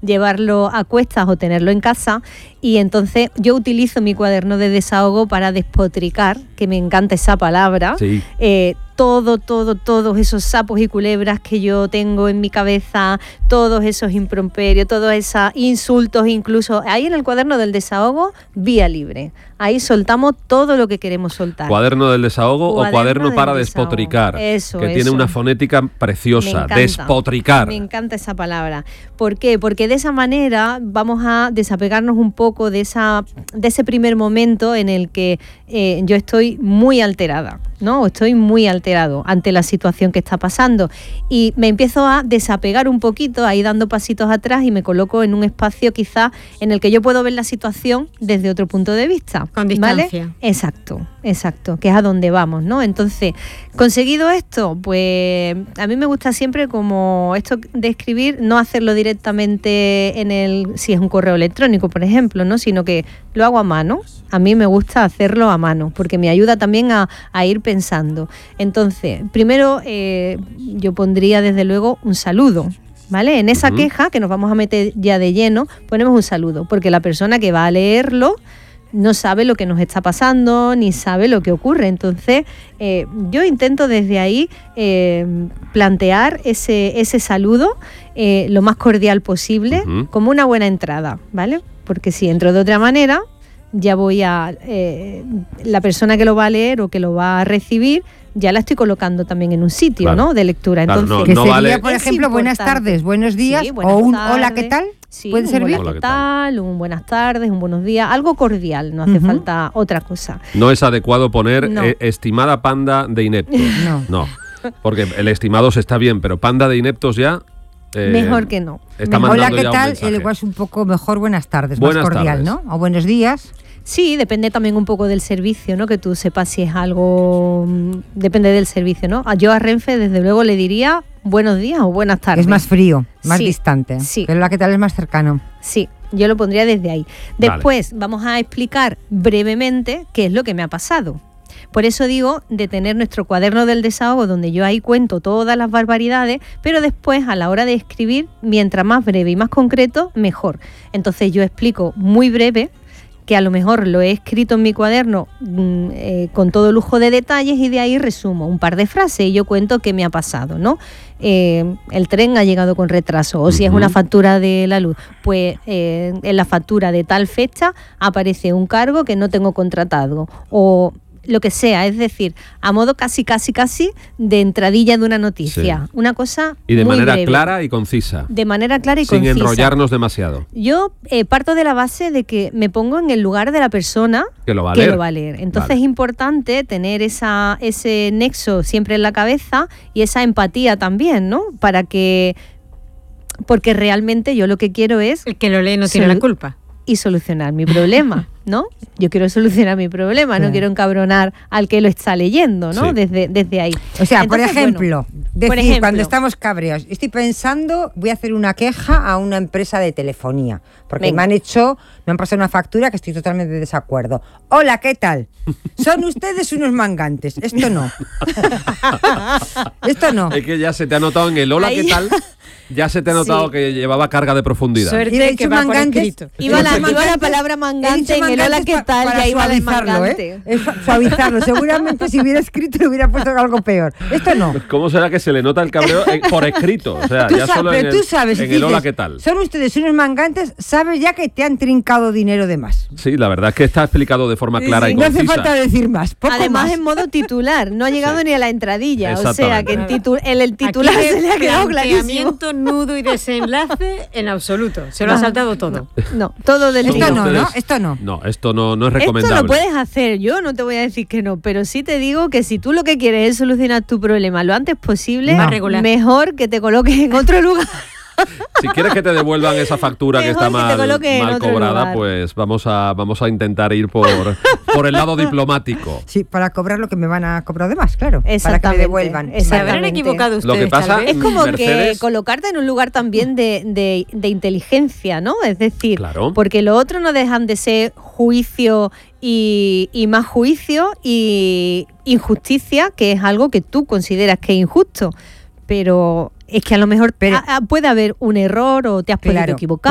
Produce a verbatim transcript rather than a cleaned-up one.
llevarlo a cuestas o tenerlo en casa. Y entonces yo utilizo mi cuaderno de desahogo para despotricar, que me encanta esa palabra, sí. eh, todo, todo, todos esos sapos y culebras que yo tengo en mi cabeza, todos esos improperios, todos esos insultos, incluso ahí en el cuaderno del desahogo, vía libre. Ahí soltamos todo lo que queremos soltar. ¿Cuaderno del desahogo cuaderno o cuaderno para desahogo. despotricar? Eso, que eso. tiene una fonética preciosa, despotricar. Me encanta esa palabra. ¿Por qué? Porque de esa manera vamos a desapegarnos un poco de esa de ese primer momento en el que eh, yo estoy muy alterada, ¿no? Estoy muy alterado ante la situación que está pasando y me empiezo a desapegar un poquito, ahí dando pasitos atrás y me coloco en un espacio quizás en el que yo puedo ver la situación desde otro punto de vista. Con distancia. ¿Vale? Exacto, exacto, que es a donde vamos, ¿no? Entonces, conseguido esto, pues a mí me gusta siempre como esto de escribir, no hacerlo directamente en el, si es un correo electrónico, por ejemplo, ¿no? Sino que lo hago a mano. A mí me gusta hacerlo a mano porque me ayuda también a, a ir pensando. Entonces, primero eh, yo pondría desde luego un saludo, ¿vale? En esa uh-huh. queja, que nos vamos a meter ya de lleno, ponemos un saludo, porque la persona que va a leerlo no sabe lo que nos está pasando, ni sabe lo que ocurre. Entonces, eh, yo intento desde ahí eh, plantear ese, ese saludo eh, lo más cordial posible, uh-huh. como una buena entrada, ¿vale? Porque si entro de otra manera, ya voy a... Eh, la persona que lo va a leer o que lo va a recibir, ya la estoy colocando también en un sitio, claro. ¿no? De lectura. Entonces, claro, no, que no sería, vale. por ejemplo, buenas tardes, buenos días, sí, buenas o un tardes. Hola, ¿qué tal? Sí, ¿puede un servir? Hola, ¿qué tal? Un buenas tardes, un buenos días, algo cordial, no hace uh-huh. falta otra cosa. No es adecuado poner no. eh, estimada panda de ineptos. No. No, porque el estimados está bien, pero panda de ineptos ya... Eh, mejor que no. Está mejor. Hola, ¿qué tal? El igual es un poco mejor buenas tardes, buenas más cordial, tardes. ¿no? O buenos días. Sí, depende también un poco del servicio, ¿no? Que tú sepas si es algo... Depende del servicio, ¿no? Yo a Renfe, desde luego, le diría buenos días o buenas tardes. Es más frío, más sí, distante. Sí. Pero la que tal es más cercano. Sí, yo lo pondría desde ahí. Después vale. vamos a explicar brevemente qué es lo que me ha pasado. Por eso digo de tener nuestro cuaderno del desahogo, donde yo ahí cuento todas las barbaridades, pero después a la hora de escribir, mientras más breve y más concreto, mejor. Entonces yo explico muy breve, que a lo mejor lo he escrito en mi cuaderno mmm, eh, con todo lujo de detalles y de ahí resumo un par de frases y yo cuento qué me ha pasado, ¿no? Eh, el tren ha llegado con retraso, o si uh-huh. es una factura de la luz, pues eh, en la factura de tal fecha aparece un cargo que no tengo contratado, o lo que sea, es decir, a modo casi, casi, casi de entradilla de una noticia. Sí. Una cosa y de muy manera breve. clara y concisa. De manera clara y sin concisa. Sin enrollarnos demasiado. Yo eh, parto de la base de que me pongo en el lugar de la persona que lo va a que leer. Lo va a leer. Entonces vale. es importante tener esa, ese nexo siempre en la cabeza y esa empatía también, ¿no? Para que... Porque realmente yo lo que quiero es... El que lo lee no tiene solu- la culpa. Y solucionar mi problema, ¿no? Yo quiero solucionar mi problema, sí. no quiero encabronar al que lo está leyendo, ¿no? Sí. Desde, desde ahí. O sea, Entonces, por ejemplo, bueno, decir, por ejemplo, cuando estamos cabreados, estoy pensando, voy a hacer una queja a una empresa de telefonía, porque venga. me han hecho, me han pasado una factura que estoy totalmente de desacuerdo. Hola, ¿qué tal? Son ustedes unos mangantes. Esto no. Esto no. Es que ya se te ha notado en el hola, Ahí ¿qué tal? Ya se te ha notado sí. que llevaba carga de profundidad. Suerte que va por escrito. Iba la, iba la palabra mangante en el hola, ¿qué tal? Para Ya iba el suavizarlo, mangante. ¿eh? Es suavizarlo. Seguramente si hubiera escrito le hubiera puesto algo peor. Esto no. ¿Cómo será que se le nota el cabreo eh, por escrito? O sea, Tú ya sabes, solo pero en el, tú sabes, en si el hola, dices, ¿qué tal? son ustedes unos mangantes, sabes ya que te han trincado dinero de más. Sí, la verdad es que está explicado de forma clara sí, y no concisa. hace falta decir más. Poco Además, más. en modo titular, no ha llegado Sí. ni a la entradilla. O sea, que en, titu- en el titular Aquí se le ha quedado clarísimo. planteamiento, nudo y desenlace en absoluto. Se lo no, ha saltado todo. No, no todo del Esto tiro. no, ustedes, ¿no? Esto no. No, esto no, no es recomendable. Esto lo puedes hacer, yo no te voy a decir que no, pero sí te digo que si tú lo que quieres es solucionar tu problema lo antes posible, No. mejor que te coloques en otro lugar. Si quieres que te devuelvan esa factura que Mejor está que te mal, coloque en mal otro cobrada, lugar. pues vamos a vamos a intentar ir por, por el lado diplomático. Sí, para cobrar lo que me van a cobrar de más, claro. Para que me Exactamente, devuelvan. Se habrán exactamente. equivocado ustedes. Lo que pasa- tal vez. Es como Mercedes- que colocarte en un lugar también de, de, de inteligencia, ¿no? Es decir, Claro. porque lo otro no dejan de ser juicio y, y más juicio y injusticia, que es algo que tú consideras que es injusto. Pero es que a lo mejor Pero- a- a- puede haber un error o te has podido Claro. equivocar.